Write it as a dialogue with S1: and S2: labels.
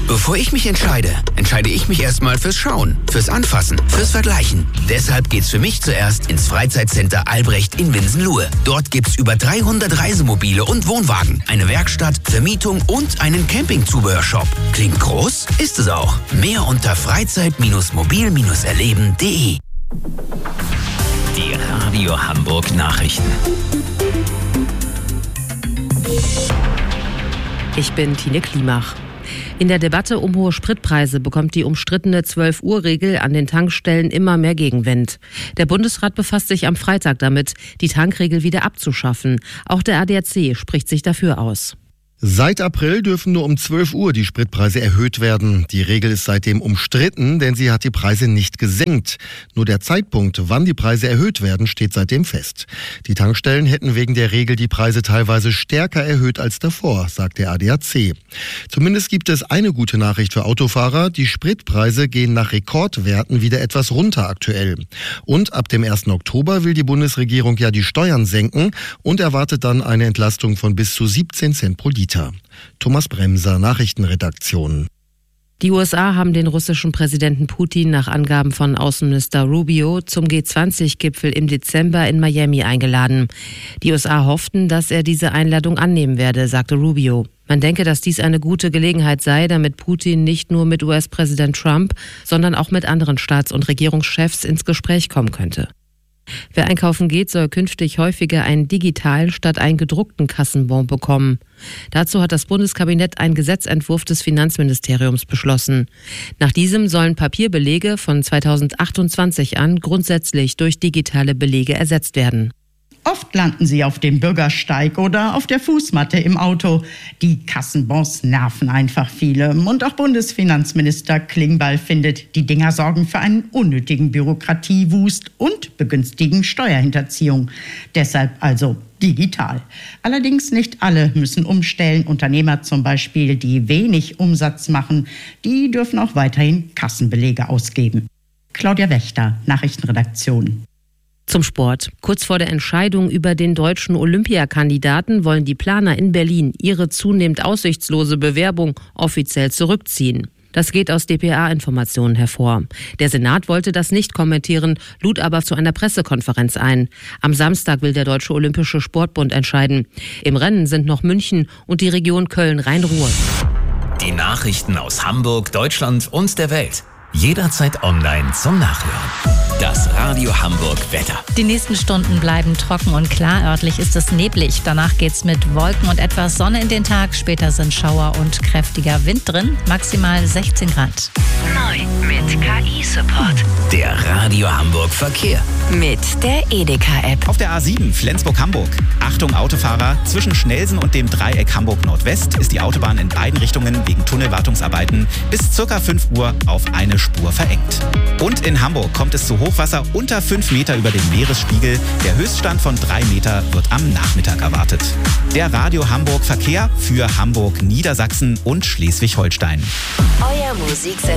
S1: Bevor ich mich entscheide ich mich erstmal fürs Schauen, fürs Anfassen, fürs Vergleichen. Deshalb geht's für mich zuerst ins Freizeitcenter Albrecht in Winsenlohe. Dort gibt's über 300 Reisemobile und Wohnwagen, eine Werkstatt, Vermietung und einen Campingzubehörshop. Klingt groß? Ist es auch. Mehr unter freizeit-mobil-erleben.de. Die Radio Hamburg Nachrichten.
S2: Ich bin Tine Klimach. In der Debatte um hohe Spritpreise bekommt die umstrittene 12-Uhr-Regel an den Tankstellen immer mehr Gegenwind. Der Bundesrat befasst sich am Freitag damit, die Tankregel wieder abzuschaffen. Auch der ADAC spricht sich dafür aus.
S3: Seit April dürfen nur um 12 Uhr die Spritpreise erhöht werden. Die Regel ist seitdem umstritten, denn sie hat die Preise nicht gesenkt. Nur der Zeitpunkt, wann die Preise erhöht werden, steht seitdem fest. Die Tankstellen hätten wegen der Regel die Preise teilweise stärker erhöht als davor, sagt der ADAC. Zumindest gibt es eine gute Nachricht für Autofahrer. Die Spritpreise gehen nach Rekordwerten wieder etwas runter aktuell. Und ab dem 1. Oktober will die Bundesregierung ja die Steuern senken und erwartet dann eine Entlastung von bis zu 17 Cent pro Liter. Thomas Bremser, Nachrichtenredaktion.
S2: Die USA haben den russischen Präsidenten Putin nach Angaben von Außenminister Rubio zum G20-Gipfel im Dezember in Miami eingeladen. Die USA hofften, dass er diese Einladung annehmen werde, sagte Rubio. Man denke, dass dies eine gute Gelegenheit sei, damit Putin nicht nur mit US-Präsident Trump, sondern auch mit anderen Staats- und Regierungschefs ins Gespräch kommen könnte. Wer einkaufen geht, soll künftig häufiger einen digitalen statt einen gedruckten Kassenbon bekommen. Dazu hat das Bundeskabinett einen Gesetzentwurf des Finanzministeriums beschlossen. Nach diesem sollen Papierbelege von 2028 an grundsätzlich durch digitale Belege ersetzt werden.
S4: Oft landen sie auf dem Bürgersteig oder auf der Fußmatte im Auto. Die Kassenbons nerven einfach viele. Und auch Bundesfinanzminister Klingbeil findet, die Dinger sorgen für einen unnötigen Bürokratiewust und begünstigen Steuerhinterziehung. Deshalb also digital. Allerdings nicht alle müssen umstellen. Unternehmer zum Beispiel, die wenig Umsatz machen, die dürfen auch weiterhin Kassenbelege ausgeben. Claudia Wächter, Nachrichtenredaktion.
S2: Zum Sport. Kurz vor der Entscheidung über den deutschen Olympiakandidaten wollen die Planer in Berlin ihre zunehmend aussichtslose Bewerbung offiziell zurückziehen. Das geht aus dpa-Informationen hervor. Der Senat wollte das nicht kommentieren, lud aber zu einer Pressekonferenz ein. Am Samstag will der Deutsche Olympische Sportbund entscheiden. Im Rennen sind noch München und die Region Köln-Rhein-Ruhr.
S1: Die Nachrichten aus Hamburg, Deutschland und der Welt. Jederzeit online zum Nachhören. Das Radio Hamburg Wetter.
S5: Die nächsten Stunden bleiben trocken und klar. Örtlich ist es neblig. Danach geht's mit Wolken und etwas Sonne in den Tag. Später sind Schauer und kräftiger Wind drin. Maximal 16 Grad.
S6: Neu mit KI-Support.
S1: Der Radio Hamburg Verkehr.
S6: Mit der Edeka-App.
S7: Auf der A7 Flensburg-Hamburg. Achtung Autofahrer, zwischen Schnelsen und dem Dreieck Hamburg-Nordwest ist die Autobahn in beiden Richtungen wegen Tunnelwartungsarbeiten bis ca. 5 Uhr auf eine Spur verengt. Und in Hamburg kommt es zu Hochwasser unter 5 Meter über dem Meeresspiegel. Der Höchststand von 3 Meter wird am Nachmittag erwartet. Der Radio Hamburg Verkehr für Hamburg, Niedersachsen und Schleswig-Holstein.
S6: Euer Musiksender.